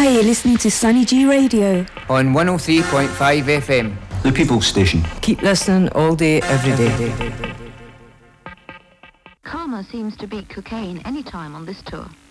Hi, you're listening to Sunny G Radio on 103.5 FM. The People's Station. Keep listening all day, every day. Karma seems to beat cocaine any time on this tour.